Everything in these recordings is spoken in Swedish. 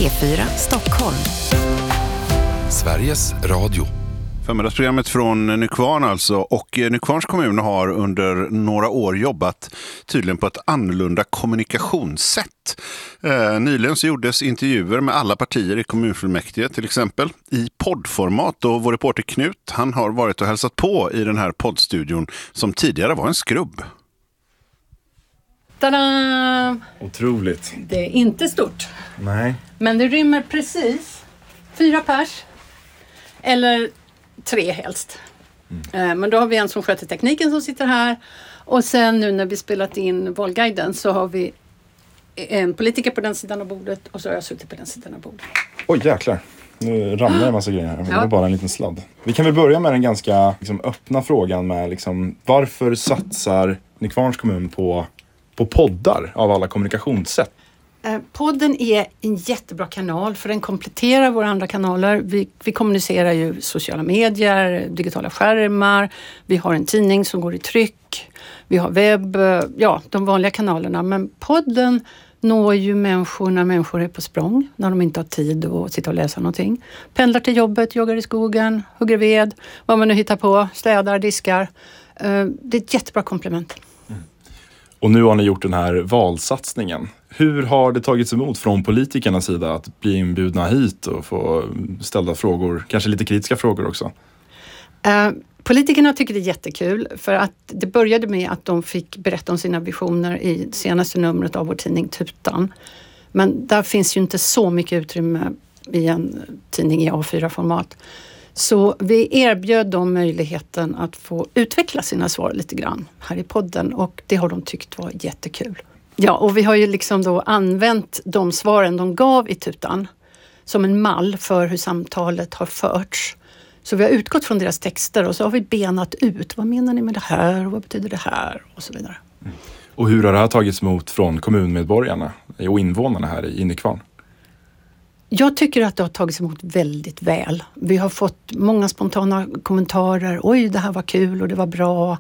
P4 Stockholm. Sveriges Radio. Förmiddagsprogrammet från Nykvarn alltså, och Nykvarns kommun har under några år jobbat tydligen på ett annorlunda kommunikationssätt. Nyligen så gjordes intervjuer med alla partier i kommunfullmäktige till exempel i poddformat, och vår reporter Knut, han har varit och hälsat på i den här poddstudion som tidigare var en skrubb. Tada! Otroligt. Det är inte stort. Nej. Men det rymmer precis 4 pers. Eller 3 helst. Men då har vi en som sköter tekniken som sitter här. Och sen nu när vi spelat in Valguiden så har vi en politiker på den sidan av bordet. Och så har jag suttit på den sidan av bordet. Oj, jäklar. Nu ramlar en massa grejer här. Det var bara en liten sladd. Vi kan väl börja med den ganska öppna frågan med varför satsar Nykvarns kommun på poddar av alla kommunikationssätt? Podden är en jättebra kanal för den kompletterar våra andra kanaler. Vi kommunicerar ju sociala medier, digitala skärmar. Vi har en tidning som går i tryck. Vi har webb, de vanliga kanalerna. Men podden når ju människor när människor är på språng. När de inte har tid att sitta och läsa någonting. Pendlar till jobbet, joggar i skogen, hugger ved. Vad man nu hittar på, städar, diskar. Det är ett jättebra komplement. Och nu har ni gjort den här valsatsningen. Hur har det tagits emot från politikernas sida att bli inbjudna hit och få ställa frågor, kanske lite kritiska frågor också? Politikerna tycker det är jättekul för att det började med att de fick berätta om sina visioner i senaste numret av vår tidning Tutan. Men där finns ju inte så mycket utrymme i en tidning i A4-format. Så vi erbjöd dem möjligheten att få utveckla sina svar lite grann här i podden, och det har de tyckt var jättekul. Ja, och vi har ju då använt de svaren de gav i Tutan som en mall för hur samtalet har förts. Så vi har utgått från deras texter och så har vi benat ut, vad menar ni med det här och vad betyder det här och så vidare. Och hur har det här tagits emot från kommunmedborgarna och invånarna här i Nykvarn? Jag tycker att det har tagits emot väldigt väl. Vi har fått många spontana kommentarer. Oj, det här var kul och det var bra.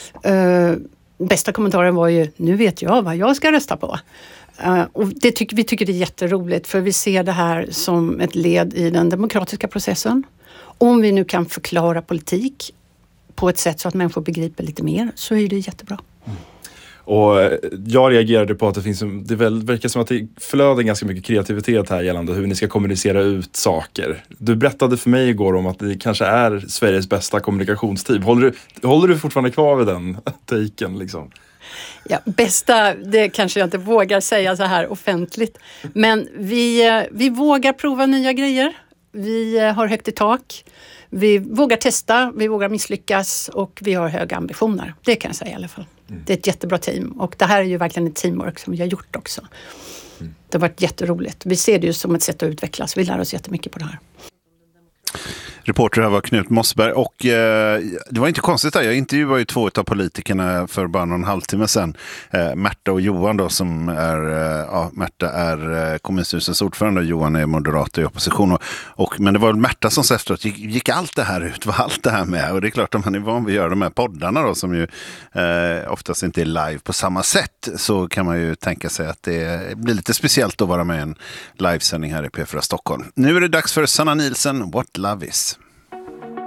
Bästa kommentaren var ju, nu vet jag vad jag ska rösta på. Och vi tycker det är jätteroligt, för vi ser det här som ett led i den demokratiska processen. Om vi nu kan förklara politik på ett sätt så att människor begriper lite mer, så är det jättebra. Och jag reagerade på att det verkar som att det flödar ganska mycket kreativitet här gällande hur ni ska kommunicera ut saker. Du berättade för mig igår om att det kanske är Sveriges bästa kommunikationsteam. Håller du fortfarande kvar vid den taken Ja, bästa, det kanske jag inte vågar säga så här offentligt. Men vi vågar prova nya grejer. Vi har högt i tak. Vi vågar testa, vi vågar misslyckas och vi har höga ambitioner. Det kan jag säga i alla fall. Det är ett jättebra team, och det här är ju verkligen ett teamwork som vi har gjort också. Det har varit jätteroligt. Vi ser det ju som ett sätt att utvecklas. Vi lär oss jättemycket på det här. Reporter här var Knut Mossberg, och det var inte konstigt där. Jag intervjuade ju 2 av politikerna för bara någon halvtimme sedan. Märta och Johan då, som är, Märta är kommunstyrelsens ordförande och Johan är moderat i opposition. Men det var Märta som sa efteråt, gick allt det här ut, var allt det här med? Och det är klart, om man är van vid att göra de här poddarna då, som ju oftast inte är live på samma sätt, så kan man ju tänka sig att det blir lite speciellt att vara med i en livesändning här i P4 Stockholm. Nu är det dags för Sanna Nielsen, What Love Is.